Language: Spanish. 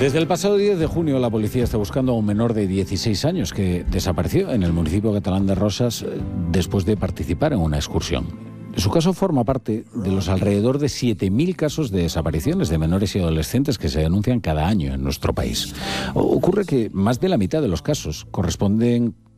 Desde el pasado 10 de junio la policía está buscando a un menor de 16 años que desapareció en el municipio catalán de Roses después de participar en una excursión. Su caso forma parte de los alrededor de 7.000 casos de desapariciones de menores y adolescentes que se denuncian cada año en nuestro país. Ocurre que más de la mitad de los casos corresponden